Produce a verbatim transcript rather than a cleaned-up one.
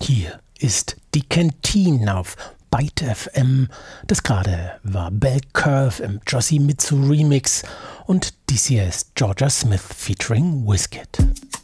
Hier ist die Kantine auf Byte F M. Das gerade war Bell Curve im Josie Mitsu Remix und dies hier ist Georgia Smith featuring Wizkid.